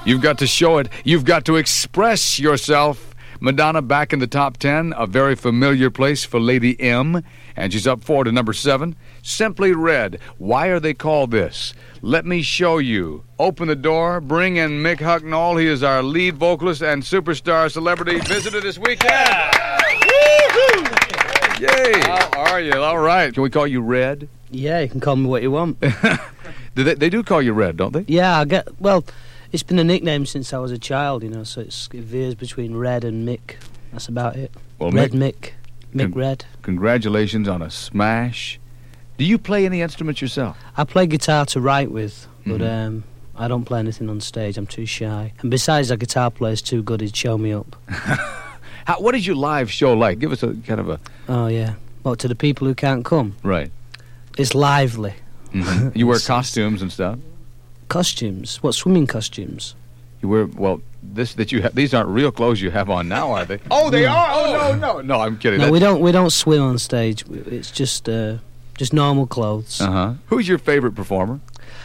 You've got to show it. You've got to express yourself. Madonna back in the top 10, a very familiar place for Lady M, and she's up 4 to number 7. Simply Red. Why are they called this? Let me show you. Open the door. Bring in Mick Hucknall. He is our lead vocalist and superstar celebrity visitor this weekend. Woo-hoo! Yay! How are you? All right. Can we call you Red? Yeah, you can call me what you want. They do call you Red, don't they? Yeah, it's been a nickname since I was a child, so it veers between Red and Mick. That's about it. Well, Red Mick Red. Congratulations on a smash. Do you play any instruments yourself? I play guitar to write with, but I don't play anything on stage. I'm too shy. And besides, a guitar player's too good. He'd show me up. What is your live show like? Give us a kind of a... Oh, yeah. Well, to the people who can't come? Right. It's lively. Mm-hmm. You wear costumes and stuff? Costumes? What, swimming costumes? You wear, these aren't real clothes you have on now, are they? Oh, they are? Oh, no, I'm kidding. No, we don't swim on stage. It's just normal clothes. Uh-huh. Who's your favorite performer?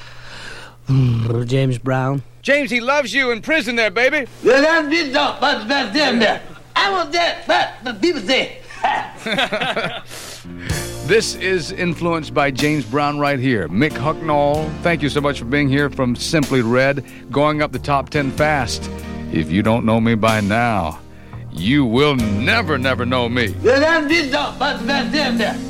James Brown. James, he loves you in prison there, baby. I want that, but people say. This is influenced by James Brown right here. Mick Hucknall, thank you so much for being here from Simply Red, going up the top 10 fast. If you don't know me by now, you will never know me. Well, I'm this dog, but there.